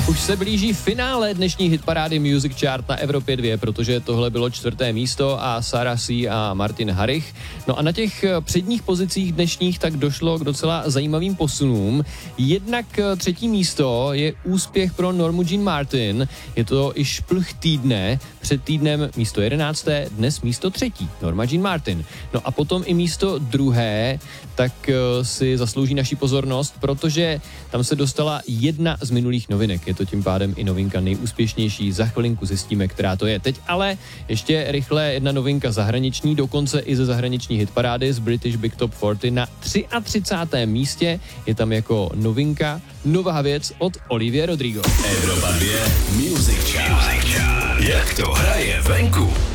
Už se blíží finále dnešní hitparády Music Chart na Evropě 2, protože tohle bylo 4. místo a Sarah C. a Martin Harrich. No a na těch předních pozicích dnešních tak došlo k docela zajímavým posunům. Jednak 3. místo je úspěch pro Normu Jean Martin. Je to i šplh týdne. Před týdnem místo 11., dnes místo 3. Norma Jean Martin. No a potom i místo 2. tak si zaslouží naši pozornost, protože tam se dostala jedna z minulých novinek. Je to tím pádem i novinka nejúspěšnější. Za chvilinku zjistíme, která to je. Teď ale ještě rychle jedna novinka zahraniční, dokonce i ze zahraniční hitparády z British Big Top 40 na 33. místě. Je tam jako novinka, nová věc od Olivia Rodrigo. Evropa 2 Music Chart. Jak to hraje venku?